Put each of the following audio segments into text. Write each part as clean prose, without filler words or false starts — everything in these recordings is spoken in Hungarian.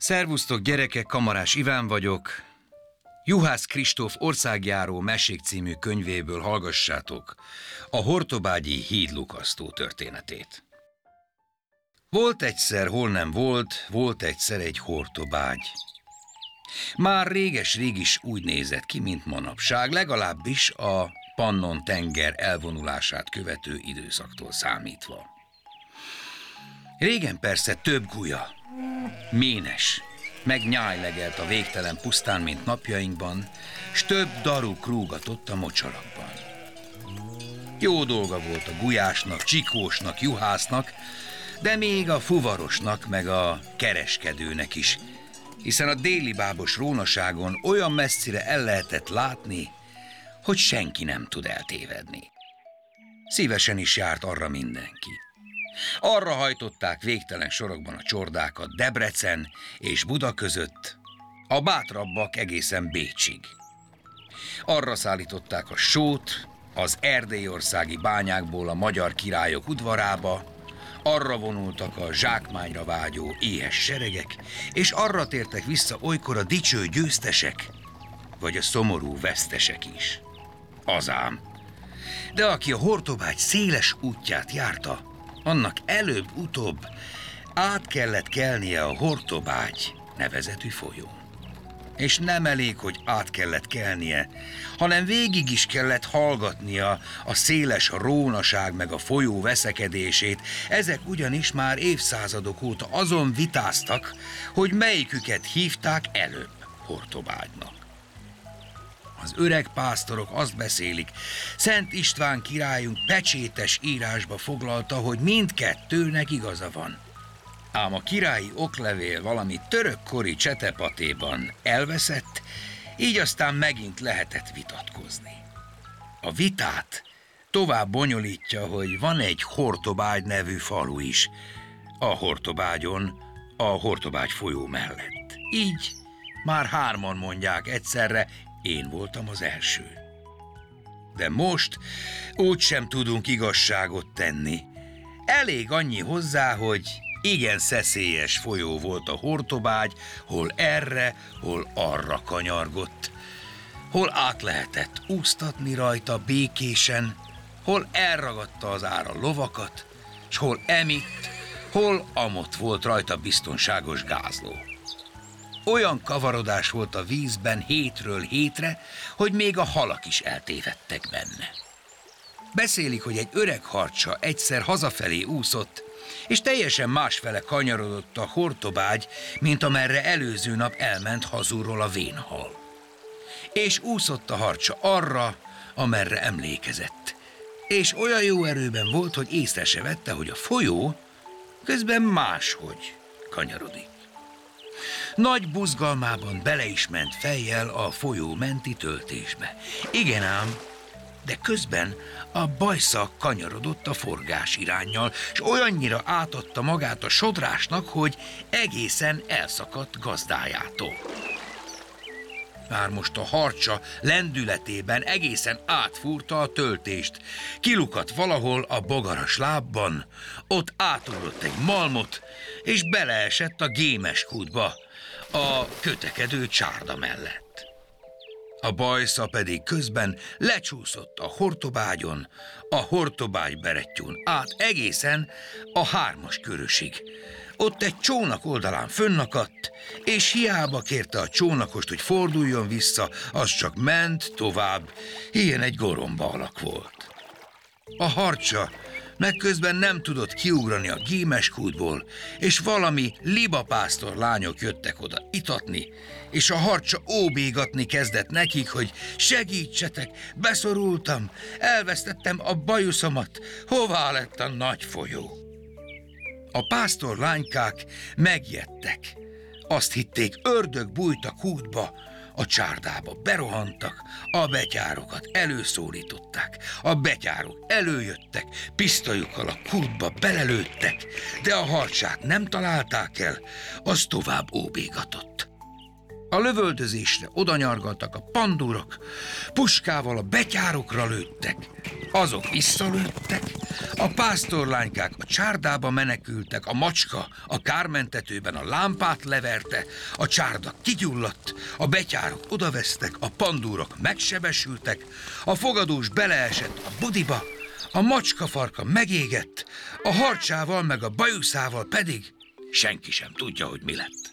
Szervusztok gyerekek, Kamarás Iván vagyok. Juhász Kristóf országjáró mesék című könyvéből hallgassátok a hortobágyi hídlukasztó történetét. Volt egyszer, hol nem volt, volt egyszer egy hortobágy. Már réges-rég is úgy nézett ki, mint manapság, legalábbis a Pannon-tenger elvonulását követő időszaktól számítva. Régen persze több gulya, ménes, meg nyájlegelt a végtelen pusztán, mint napjainkban, s több daru krúgatott a mocsarakban. Jó dolga volt a gulyásnak, csikósnak, juhásznak, de még a fuvarosnak, meg a kereskedőnek is, hiszen a déli bábos rónaságon olyan messzire el lehetett látni, hogy senki nem tud eltévedni. Szívesen is járt arra mindenki. Arra hajtották végtelen sorokban a csordákat Debrecen és Buda között, a bátrabbak egészen Bécsig. Arra szállították a sót az erdélyországi bányákból a magyar királyok udvarába, arra vonultak a zsákmányra vágyó éhes seregek, és arra tértek vissza olykor a dicső győztesek, vagy a szomorú vesztesek is. Azám. De aki a hortobágy széles útját járta, annak előbb-utóbb át kellett kelnie a Hortobágy nevezetű folyón. És nem elég, hogy át kellett kelnie, hanem végig is kellett hallgatnia a széles rónaság meg a folyó veszekedését. Ezek ugyanis már évszázadok óta azon vitáztak, hogy melyiküket hívták előbb Hortobágynak. Az öreg pásztorok azt beszélik, Szent István királyunk pecsétes írásba foglalta, hogy mindkettőnek igaza van. Ám a királyi oklevél valami törökkori csetepatéban elveszett, így aztán megint lehetett vitatkozni. A vitát tovább bonyolítja, hogy van egy Hortobágy nevű falu is, a Hortobágyon, a Hortobágy folyó mellett. Így már hárman mondják egyszerre, én voltam az első. De most úgysem tudunk igazságot tenni. Elég annyi hozzá, hogy igen szeszélyes folyó volt a Hortobágy, hol erre, hol arra kanyargott. Hol át lehetett úsztatni rajta békésen, hol elragadta az ára lovakat, s hol emitt, hol amott volt rajta biztonságos gázló. Olyan kavarodás volt a vízben hétről hétre, hogy még a halak is eltévedtek benne. Beszélik, hogy egy öreg harcsa egyszer hazafelé úszott, és teljesen másfele kanyarodott a Hortobágy, mint amerre előző nap elment hazulról a vénhal. És úszott a harcsa arra, amerre emlékezett. És olyan jó erőben volt, hogy észre se vette, hogy a folyó közben máshogy kanyarodik. Nagy buzgalmában bele is ment fejjel a folyó menti töltésbe. Igen ám, de közben a bajsza kanyarodott a forgás iránnyal, s olyannyira átadta magát a sodrásnak, hogy egészen elszakadt gazdájától. Már most a harcsa lendületében egészen átfúrta a töltést. Kilukadt valahol a bogaras lábban, ott átugrott egy malmot, és beleesett a gémes kútba, a kötekedő csárda mellett. A bajsza pedig közben lecsúszott a Hortobágyon, a Hortobágy berettyún át egészen a 3-as körösig. Ott egy csónak oldalán fönnakadt, és hiába kérte a csónakost, hogy forduljon vissza, az csak ment tovább, ilyen egy goromba alak volt. A harcsa meg közben nem tudott kiugrani a gémeskútból, és valami libapásztor lányok jöttek oda itatni, és a harcsa óbégatni kezdett nekik, hogy segítsetek, beszorultam, elvesztettem a bajuszomat, hová lett a nagy folyó? A pásztor lánykák megjettek. Azt hitték, ördög bújt a kútba, a csárdába berohantak, a betyárokat előszólították, a betyárok előjöttek, pisztolyukkal a kútba belelőttek, de a harcsát nem találták el, az tovább óbégatott. A lövöldözésre odanyargaltak a pandúrok, puskával a betyárokra lőttek, azok visszalőttek, a pásztorlánykák a csárdába menekültek, a macska a kármentetőben a lámpát leverte, a csárda kigyulladt, a betyárok odavesztek, a pandúrok megsebesültek, a fogadós beleesett a budiba, a macskafarka megégett, a harcsával meg a bajuszával pedig senki sem tudja, hogy mi lett.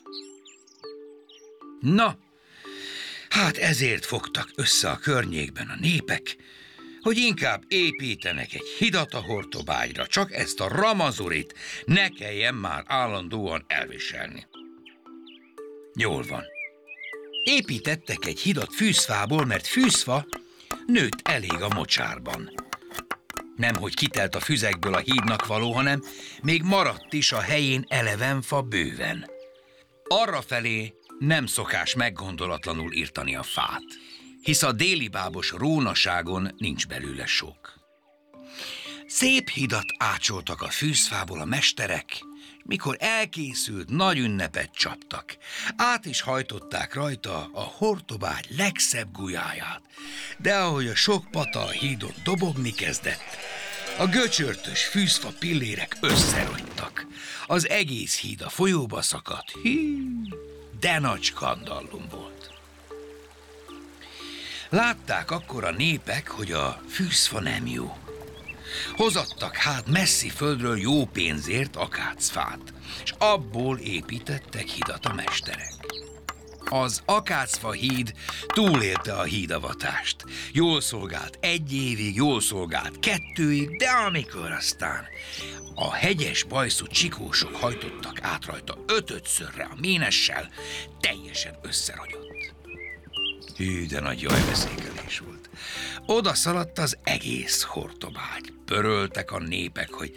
Na, hát ezért fogtak össze a környékben a népek, hogy inkább építenek egy hidat a Hortobágyra, csak ezt a ramazurit ne kelljen már állandóan elviselni. Jól van. Építettek egy hidat fűzfából, mert fűzfa nőtt elég a mocsárban. Nemhogy kitelt a füzekből a hídnak való, hanem még maradt is a helyén eleven fa bőven. Arrafelé nem szokás meggondolatlanul írtani a fát, hisz a déli bábos rónaságon nincs belőle sok. Szép hidat ácsoltak a fűzfából a mesterek, mikor elkészült, nagy ünnepet csaptak. Át is hajtották rajta a Hortobágy legszebb gulyáját, de ahogy a sok pata a hídon dobogni kezdett, a göcsörtös fűzfa pillérek összerogytak. Az egész híd a folyóba szakadt. De nagy skandallum volt. Látták akkor a népek, hogy a fűzfa nem jó. Hozattak hát messzi földről jó pénzért akácfát, és abból építettek hidat a mesterek. Az akácfa híd túlélte a hídavatást. Jól szolgált 1 évig, jól szolgált 2 de amikor aztán a hegyes bajszú csikósok hajtottak át rajta 5-szörre a ménessel, teljesen összeragyott. Hű, de nagy jajveszékelés volt. Oda szaladt az egész Hortobágy. Pöröltek a népek, hogy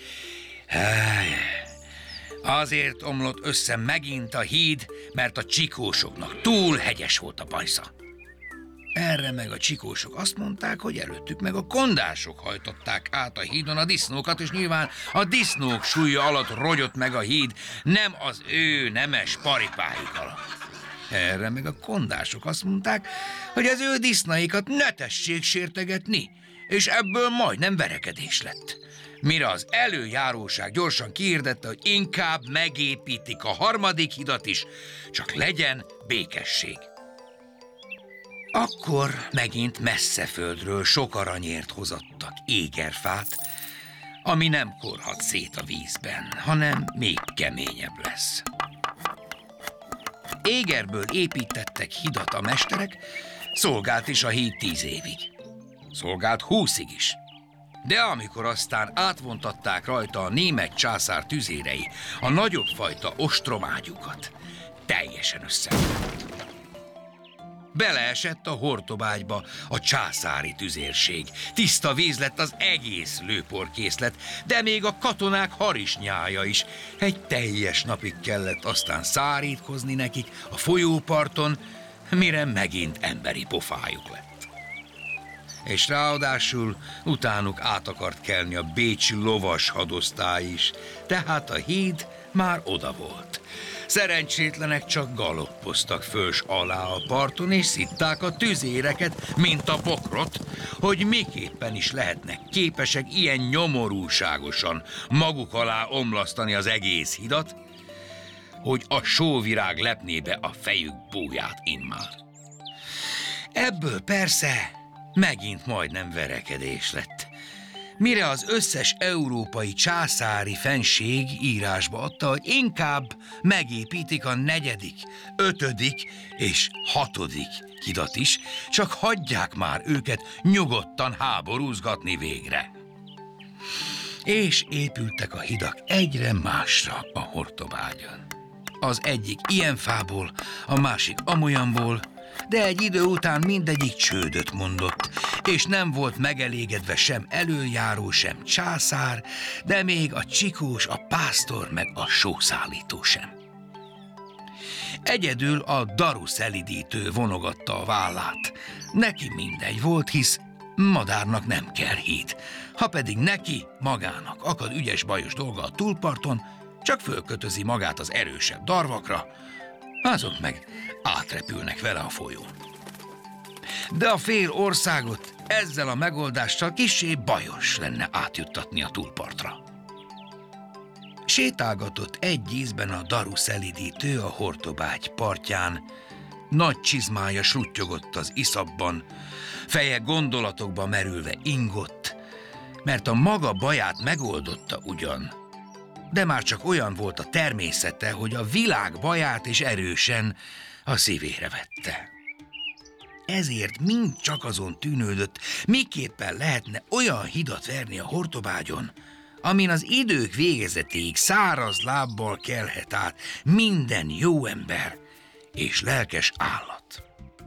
azért omlott össze megint a híd, mert a csikósoknak túl hegyes volt a bajsza. Erre meg a csikósok azt mondták, hogy előttük meg a kondások hajtották át a hídon a disznókat, és nyilván a disznók súlya alatt rogyott meg a híd, nem az ő nemes paripáik alatt. Erre meg a kondások azt mondták, hogy az ő disznaikat ne tessék sértegetni, és ebből majdnem verekedés lett. Mire az előjáróság gyorsan kihirdette, hogy inkább megépítik a 3. hidat is, csak legyen békesség. Akkor megint messze földről sok aranyért hozattak égerfát, ami nem korhat szét a vízben, hanem még keményebb lesz. Égerből építettek hidat a mesterek, szolgált is a híd 10 évig. Szolgált 20-ig is. De amikor aztán átvontatták rajta a német császár tüzérei a nagyobb fajta ostromágyukat, teljesen összeomlott. Beleesett a Hortobágyba a császári tüzérség. Tiszta víz lett az egész lőporkészlet, de még a katonák harisnyája is. Egy teljes napig kellett aztán szárítkozni nekik a folyóparton, mire megint emberi pofájuk lett. És ráadásul utánuk át akart kelni a bécsi lovas hadosztály is, tehát a híd már oda volt. Szerencsétlenek csak galoppoztak föls alá a parton, és szitták a tüzéreket, mint a bokrot, hogy miképpen is lehetnek képesek ilyen nyomorúságosan maguk alá omlasztani az egész hidat, hogy a sóvirág lepnébe a fejük búját immár. Ebből persze megint majdnem verekedés lett. Mire az összes európai császári fenség írásba adta, hogy inkább megépítik a 4., 5. és 6. hidat is, csak hagyják már őket nyugodtan háborúzgatni végre. És épültek a hidak egyre másra a Hortobágyon. Az egyik ilyen fából, a másik amolyanból, de egy idő után mindegyik csődöt mondott, és nem volt megelégedve sem előjáró, sem császár, de még a csikós, a pásztor meg a sószállító sem. Egyedül a daruszelidítő vonogatta a vállát. Neki mindegy volt, hisz madárnak nem kell híd. Ha pedig neki, magának akad ügyes bajos dolga a túlparton, csak fölkötözi magát az erősebb darvakra, azok meg átrepülnek vele a folyón. De a fél országot ezzel a megoldással kissé bajos lenne átjuttatni a túlpartra. Sétálgatott egy ízben a daru szelídítő a Hortobágy partján, nagy csizmája sluttyogott az iszapban, feje gondolatokba merülve ingott, mert a maga baját megoldotta ugyan, de már csak olyan volt a természete, hogy a világ baját is erősen a szívére vette. Ezért mind csak azon tűnődött, miképpen lehetne olyan hidat verni a Hortobágyon, amin az idők végezetéig száraz lábbal kelhet át minden jó ember és lelkes állat.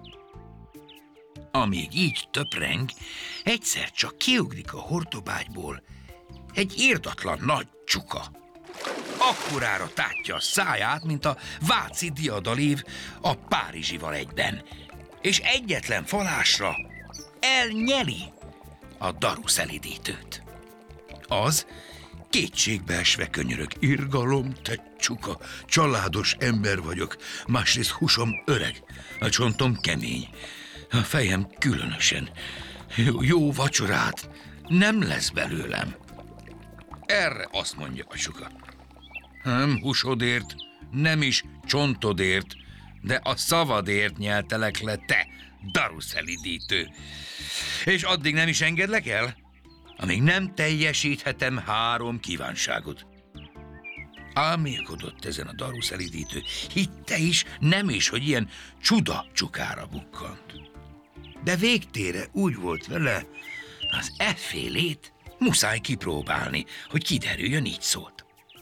Amíg így töpreng, egyszer csak kiugrik a Hortobágyból egy irdatlan nagy csuka. Akkorára tátja a száját, mint a váci diadalév a párizsival egyben, és egyetlen falásra elnyeli a daru szelídítőt. Az kétségbeesve könyörög: irgalom, te csuka, családos ember vagyok, másrészt húsom öreg, a csontom kemény, a fejem különösen. Jó vacsorát nem lesz belőlem. Erre azt mondja a csuka: nem húsodért, nem is csontodért, de a szavadért nyeltelek le, te daru szelídítő. És addig nem is engedlek el, amíg nem teljesíthetem 3 kívánságot. Álmélkodott ezen a daru szelídítő, hitte is, nem is, hogy ilyen csuda csukára bukkant. De végtére úgy volt vele, az effélét muszáj kipróbálni, hogy kiderüljön, így szólt.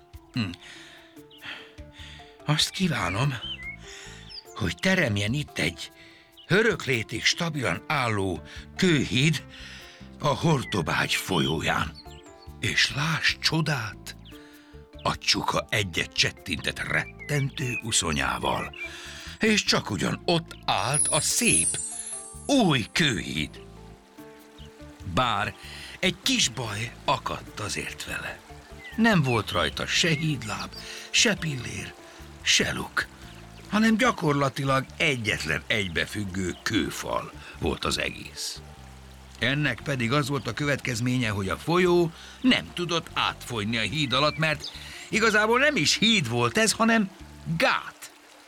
Azt kívánom, hogy teremjen itt egy öröklétig stabilan álló kőhíd a Hortobágy folyóján. És láss csodát, a csuka egyet csettintett rettentő uszonyával, és csak ugyan ott állt a szép, új kőhíd. Bár egy kis baj akadt azért vele. Nem volt rajta se hídláb, se pillér, se luk, hanem gyakorlatilag egyetlen egybefüggő kőfal volt az egész. Ennek pedig az volt a következménye, hogy a folyó nem tudott átfolyni a híd alatt, mert igazából nem is híd volt ez, hanem gát.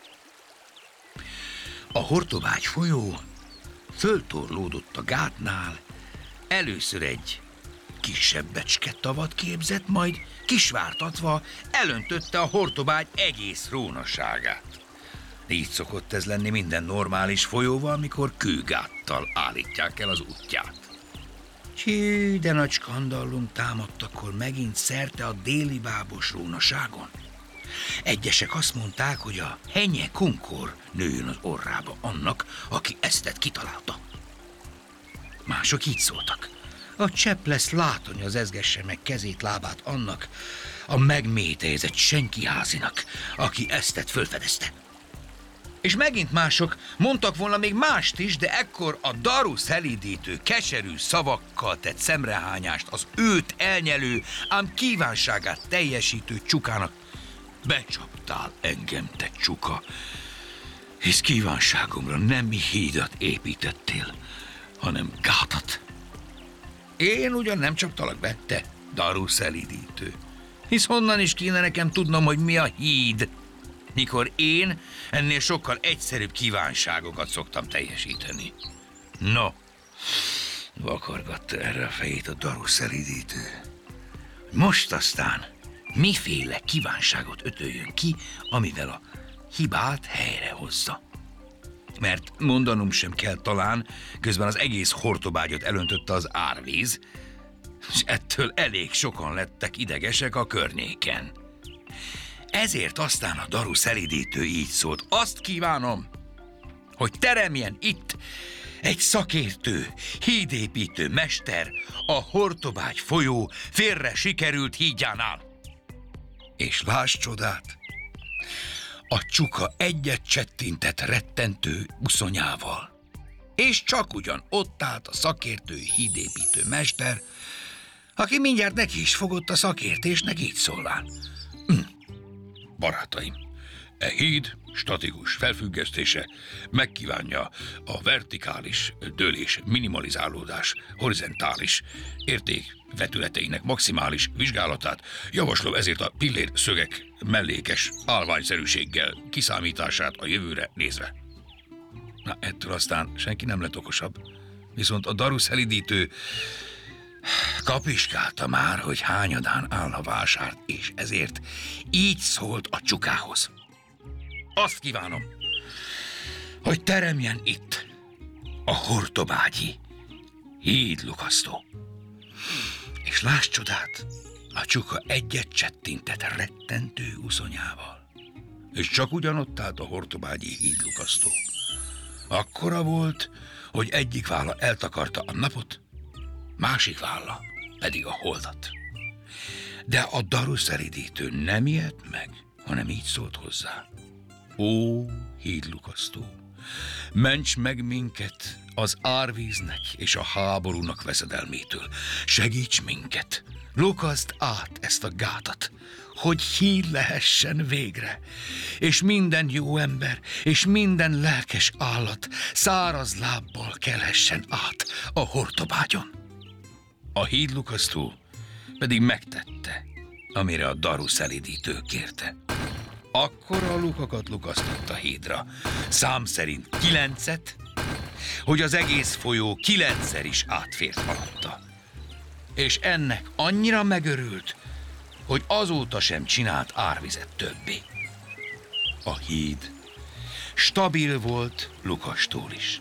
A Hortobágy folyó föltorlódott a gátnál, először egy kisebbecske tavat képzett, majd kisvártatva elöntötte a Hortobágy egész rónaságát. Így szokott ez lenni minden normális folyóval, mikor kőgáttal állítják el az útját. Hű, de nagy skandallum támadt akkor megint szerte a déli bábos rónaságon. Egyesek azt mondták, hogy a henye kunkor nőjön az orrába annak, aki eztet kitalálta. Mások így szóltak: a csepp lesz látoni, az ezgesse meg kezét, lábát annak a megmétejezett senkiházinak, aki eztet fölfedezte. És megint mások mondtak volna még mást is, de ekkor a daru szelídítő keserű szavakkal tett szemrehányást az őt elnyelő, ám kívánságát teljesítő csukának: becsaptál engem, te csuka, hisz kívánságomra nem hídat építettél, hanem gátat. Én ugyan nem csaptalak be, te daru szelídítő, hisz honnan is kéne nekem tudnom, hogy mi a híd, mikor én ennél sokkal egyszerűbb kívánságokat szoktam teljesíteni. No, vakargatta erre a fejét a daru szelídítő. Most aztán miféle kívánságot ötöljön ki, amivel a hibát helyrehozza. Mert mondanom sem kell talán, közben az egész Hortobágyot elöntötte az árvíz, és ettől elég sokan lettek idegesek a környéken. Ezért aztán a daru szelídítő így szólt: azt kívánom, hogy teremjen itt egy szakértő, hídépítő mester a Hortobágy folyó félre sikerült hídjánál. És láss csodát, a csuka egyet csettintett rettentő uszonyával, és csak ugyan ott állt a szakértő, hídépítő mester, aki mindjárt neki is fogott a szakértésnek, így szólván: barátaim, E híd statikus felfüggesztése megkívánja a vertikális dőlés minimalizálódás horizontális értékvetületeinek maximális vizsgálatát. Javaslom ezért a pillér szögek mellékes állványszerűséggel kiszámítását a jövőre nézve. Na, ettől aztán senki nem lett okosabb. Viszont a daruszelidítő kapiskálta már, hogy hányadán áll a vásár, és ezért így szólt a csukához. Azt kívánom, hogy teremjen itt a hortobágyi hídlukasztó. És láss csodát, a csuka egyet csettintett rettentő uszonyával. És csak ugyanott állt a hortobágyi hídlukasztó. Akkora volt, hogy egyik válla eltakarta a napot, másik válla pedig a holdat. De a daruszelidítő nem ijedt meg, hanem így szólt hozzá. Ó, hídlukasztó, ments meg minket az árvíznek és a háborúnak veszedelmétől. Segíts minket, lukaszd át ezt a gátat, hogy híd lehessen végre, és minden jó ember és minden lelkes állat száraz lábbal kelhessen át a hortobágyon. A hídlukasztó pedig megtette, amire a daruszelidítő kérte. Akkor a lukakat lukasztott a hídra, szám szerint 9-et, hogy az egész folyó 9-szer is átfért alatta. És ennek annyira megörült, hogy azóta sem csinált árvizet többé. A híd stabil volt Lukastól is.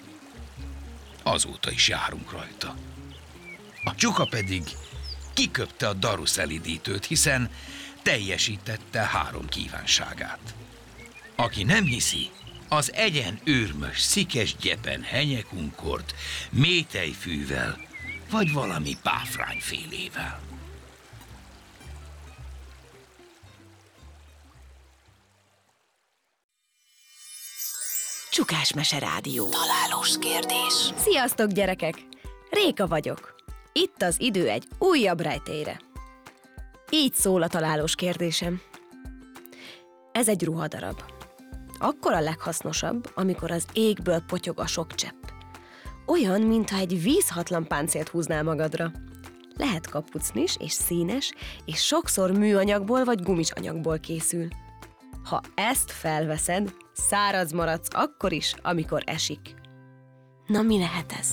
Azóta is járunk rajta. A csuka pedig kiköpte a daruszelidítőt, hiszen teljesítette 3 kívánságát. Aki nem hiszi, az egyen őrmös, szikes gyepen henyekunkort, métejfűvel, vagy valami páfrányfélével. Csukás Mese Rádió. Találós kérdés. Sziasztok, gyerekek! Réka vagyok. Itt az idő egy újabb rejtélyre. Így szól a találós kérdésem. Ez egy ruhadarab. Akkor a leghasznosabb, amikor az égből potyog a sok csepp. Olyan, mintha egy vízhatlan páncélt húznál magadra. Lehet kapucnis és színes, és sokszor műanyagból vagy gumisanyagból készül. Ha ezt felveszed, száraz maradsz akkor is, amikor esik. Na, mi lehet ez?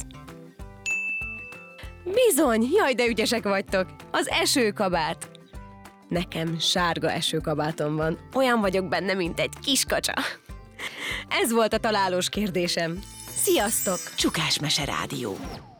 Bizony, jaj, de ügyesek vagytok! Az esőkabát! Nekem sárga esőkabátom van. Olyan vagyok benne, mint egy kiskacsa. Ez volt a találós kérdésem. Sziasztok! Csukás Mese Rádió.